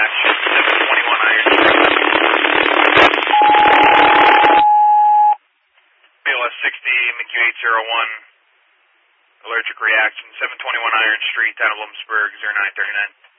reaction, 721 Iron Street. BLS 60, MQ801, allergic reaction, 721 Iron Street, town of Williamsburg, 0939.